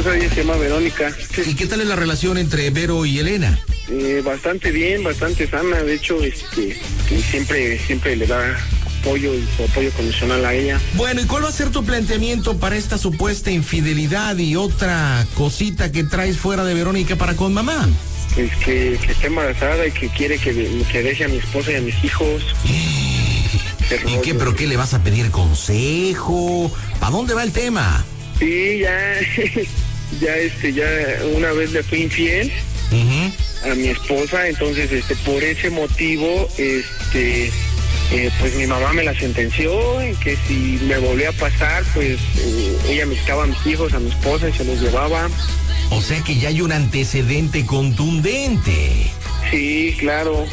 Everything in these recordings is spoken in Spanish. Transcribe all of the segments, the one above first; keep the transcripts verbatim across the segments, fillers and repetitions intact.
esposa, ella se llama Verónica. ¿Y qué tal es la relación entre Vero y Elena? Eh, bastante bien, bastante sana. De hecho, este, siempre, siempre le da apoyo y su apoyo condicional a ella. Bueno, ¿y cuál va a ser tu planteamiento para esta supuesta infidelidad y otra cosita que traes fuera de Verónica para con mamá? Pues que, que está embarazada y que quiere que, que deje a mi esposa y a mis hijos. ¿Y qué? ¿Pero qué le vas a pedir consejo? ¿Para dónde va el tema? Sí, ya, ya, este, ya una vez le fui infiel uh-huh. a mi esposa, entonces, este, por ese motivo, este, eh, pues mi mamá me la sentenció en que si me volvía a pasar, pues eh, ella me quitaba a mis hijos, a mi esposa y se los llevaba. O sea que ya hay un antecedente contundente. Sí, claro.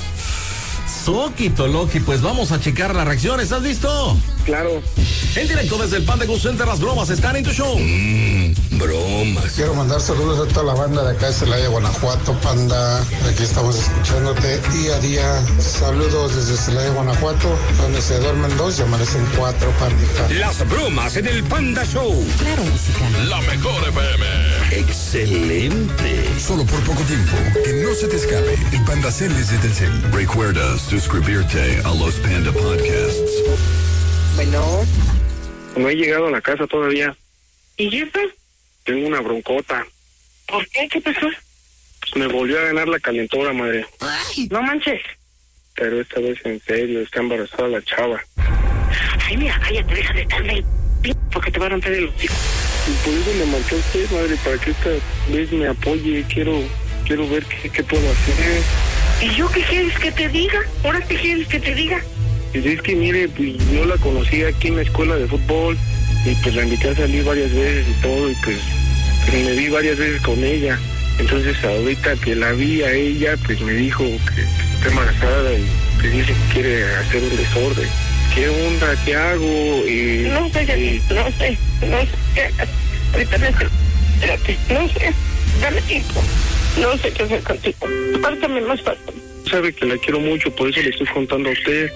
Soquito, Loki, pues vamos a checar las reacciones. ¿Estás listo? Claro. En directo desde el Panda Go Center, las bromas están en tu show. Mmm, bromas. Quiero mandar saludos a toda la banda de acá de Celaya, Guanajuato, Panda. Aquí estamos escuchándote día a día. Saludos desde Celaya, Guanajuato, donde se duermen dos y amanecen cuatro, pandita. Las bromas en el Panda Show. Claro, música. La mejor F M. Excelente. Solo por poco tiempo. Que no se te escape. El Panda Cel es de Telcel. Recuerda suscribirte a los Panda Podcasts. Bueno. No he llegado a la casa todavía. ¿Y eso? Tengo una broncota. ¿Por qué? ¿Qué pasó? Pues me volvió a ganar la calentura, madre. Ay, no manches. Pero esta vez en serio, está embarazada la chava. Ay, mira, cállate, deja de estarle p... porque te va a romper el hocico. Y por eso me marqué a usted, madre, para que esta vez me apoye. Quiero quiero ver qué, qué puedo hacer. ¿Y yo qué quieres que te diga? ¿Ahora qué quieres que te diga? Pues es que, mire, pues yo la conocí aquí en la escuela de fútbol y pues la invité a salir varias veces y todo y pues, pues me vi varias veces con ella. Entonces ahorita que la vi a ella, pues me dijo que está embarazada y pues dice que quiere hacer un desorden. ¿Qué onda? ¿Qué hago? Eh, no sé, eh, no sé, no sé qué hagas. Ahorita me hace, espérate, no sé, dame tiempo. No sé qué hacer contigo. Pártame más fácil. Sabe que la quiero mucho, por eso le estoy contando a usted.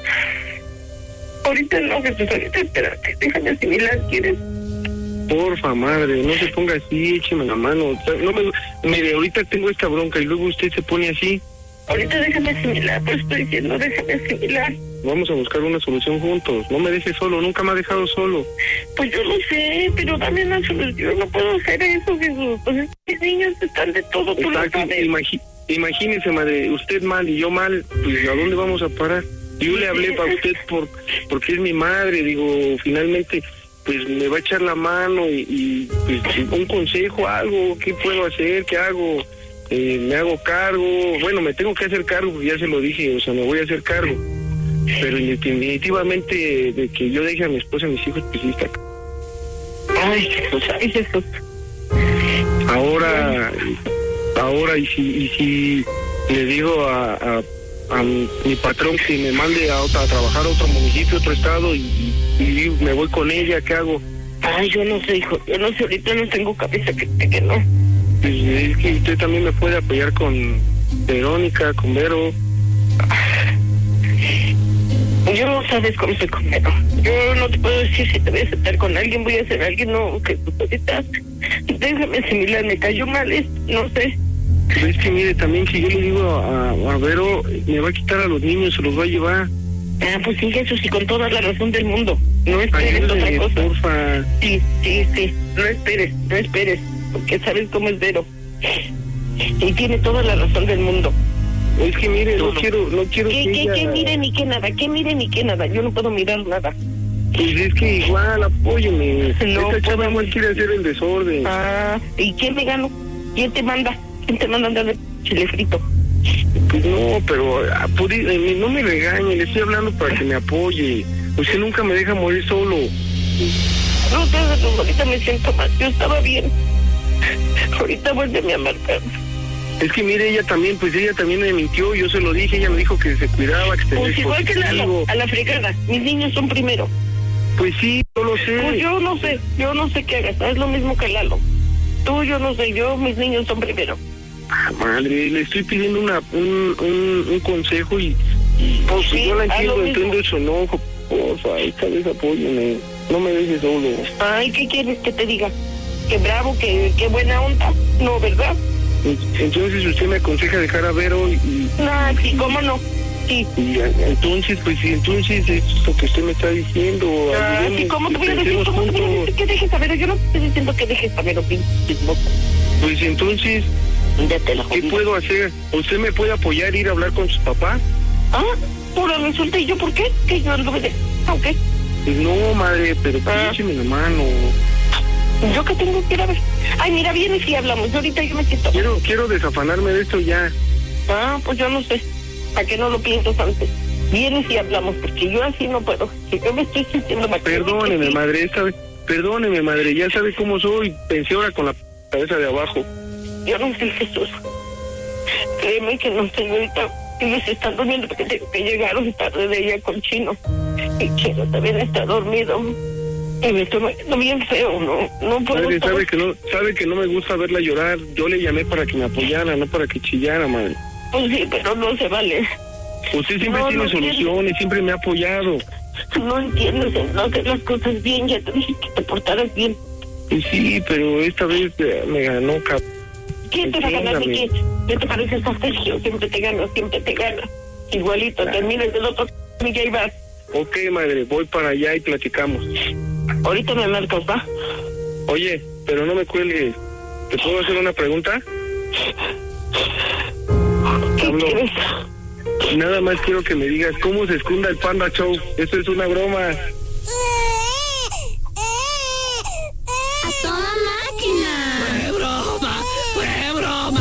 Ahorita no, Jesús, ahorita espérate, déjame asimilar, ¿quieres? Porfa, madre, no se ponga así, écheme la mano. No me, mire, ahorita tengo esta bronca y luego usted se pone así. Ahorita déjame asimilar, pues estoy diciendo, déjame asimilar. Vamos a buscar una solución juntos. No me deje solo, nunca me ha dejado solo. Pues yo lo sé, pero dame una solución, no puedo hacer eso, Jesús. Pues mis niños están de todo, tú lo sabes. Imagi imagínese, madre, usted mal y yo mal, pues ¿a dónde vamos a parar? Yo le hablé para usted por porque es mi madre, digo, finalmente, pues me va a echar la mano y, y pues, un consejo, algo, ¿qué puedo hacer? ¿Qué hago? Eh, me hago cargo, bueno, me tengo que hacer cargo, ya se lo dije, o sea, me voy a hacer cargo. Pero definitivamente de que yo deje a mi esposa y a mis hijos, pues sí está. Ay, Jesús, ay, Jesús. Ahora, ahora, y si, y si le digo a, a, a mi, mi patrón que me mande a, otra, a trabajar a otro municipio, otro estado, y, y, y me voy con ella, ¿qué hago? Ay, yo no sé, hijo, yo no sé, ahorita no tengo cabeza que, que no. Pues es que usted también me puede apoyar con Verónica, con Vero. Yo no sabes cómo soy con Vero. Yo no te puedo decir si te voy a aceptar con alguien, voy a hacer alguien, no, que tú ahorita, déjame asimilar, me cayó mal esto, no sé. Pero es que mire, también si yo le digo a, a Vero, me va a quitar a los niños, se los va a llevar. Ah, pues sí, Jesús, y con toda la razón del mundo. No esperes Ayúdame, otra cosa. Porfa. Sí, sí, sí, no esperes, no esperes, porque sabes cómo es Vero. Y tiene toda la razón del mundo. Es que mire, no, no quiero, no quiero ¿Qué, que qué, ella... qué mire ni qué nada? ¿Qué mire ni qué nada? Yo no puedo mirar nada. Pues es que igual, apóyeme. No, Esta chava pues... no quiere hacer el desorden. Ah, ¿y quién me gano? ¿Quién te manda? ¿Quién te manda a andar de chile frito? Pues no, pero ah, por, eh, no me regañe, le estoy hablando para que me apoye. Usted nunca me deja morir solo. No, no, no, ahorita me siento mal. Yo estaba bien. Ahorita vuélveme a marcar. Es que mire, ella también, pues ella también me mintió, yo se lo dije, ella me dijo que se cuidaba, que tenía Pues igual que Lalo, a la fregada, mis niños son primero. Pues sí, yo lo sé. Pues yo no sé, yo no sé qué hagas, es lo mismo que Lalo. Tú, yo no sé, yo, mis niños son primero. Ah, madre, le estoy pidiendo una un, un, un consejo y, y pues sí, yo la entiendo, entiendo su enojo, porfa, esta vez apóyame, no me dejes solo. Ay, ¿qué quieres que te diga? qué bravo, qué, qué buena onda. No, ¿verdad? Entonces usted me aconseja dejar a Vero y... No, sí, ¿cómo no? Sí. Y entonces, pues sí, entonces es lo que usted me está diciendo. Ah, ayudemos, sí, ¿cómo te voy a decir? pensemos ¿Cómo te voy a juntos. decir que dejes a Vero? Yo no te estoy diciendo que dejes a Vero, pinche chismoso. Pues entonces, Ya te la ¿qué jodí. puedo hacer? ¿Usted me puede apoyar, ir a hablar con sus papás? Ah, ahora resulta, ¿y yo por qué? Que yo anduve de... ¿O qué? Pues no, madre, pero pues Ah. écheme la mano. ¿Yo qué tengo que ir a ver? Ay, mira, vienes y hablamos. Yo ahorita yo me siento... Quiero, quiero desafanarme de esto ya. Ah, pues yo no sé. ¿Para qué no lo piensas antes? Vienes y hablamos, porque yo así no puedo. Si yo me estoy sintiendo mal. Perdóneme, madre, esta vez, perdóneme, madre, ya sabe cómo soy. Pensé ahora con la cabeza de abajo. Yo no sé, Jesús. Créeme que no, señorita. Ellos están durmiendo porque tengo que llegaron tarde de ella con Chino. Y Chino también está dormido. Y me estoy moviendo bien feo, ¿no? No puedo... Madre, estar- sabe que no, sabe que no me gusta verla llorar. Yo le llamé para que me apoyara, no para que chillara, madre. Pues sí, pero no se vale. Usted siempre No, tiene no soluciones, siempre me ha apoyado. No entiendes, no hacer las cosas bien. Ya te dije que te portaras bien. Y sí, pero esta vez eh, me ganó, cabrón. ¿Quién te va a ganar de Entiéndame. quién? ¿Qué te pareces a Sergio? Siempre te gana, siempre te gana. Igualito, termina el otro y ya ibas. Ok, madre, voy para allá y platicamos. Ahorita me marcas, ¿va? Oye, pero no me cuelgues. ¿Te puedo hacer una pregunta? ¿Qué Hablo. quieres? Nada más quiero que me digas cómo se esconda el Panda Show. Esto es una broma.